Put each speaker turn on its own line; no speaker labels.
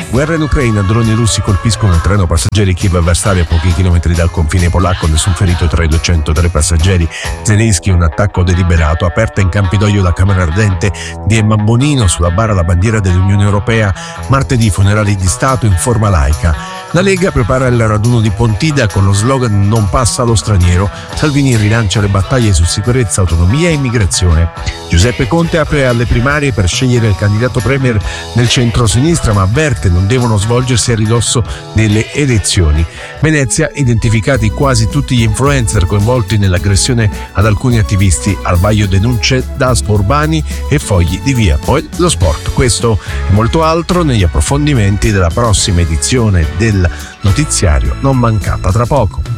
Guerra in Ucraina, droni russi colpiscono il treno passeggeri Kiev-Varsavia a pochi chilometri dal confine polacco, nessun ferito tra i 203 passeggeri. Zelensky, un attacco deliberato, aperta in Campidoglio la Camera Ardente di Emma Bonino, sulla bara la bandiera dell'Unione Europea. Martedì funerali di Stato in forma laica. La Lega prepara il raduno di Pontida con lo slogan "Non passa allo straniero". Salvini rilancia le battaglie su sicurezza, autonomia e immigrazione. Giuseppe Conte apre alle primarie per scegliere il candidato premier nel centro-sinistra, ma avverte non devono svolgersi a ridosso delle elezioni. Venezia, identificati quasi tutti gli influencer coinvolti nell'aggressione ad alcuni attivisti, al vaglio denunce Daspo Urbani e fogli di via. Poi lo sport. Questo e molto altro negli approfondimenti della prossima edizione del notiziario Non Mancata tra poco.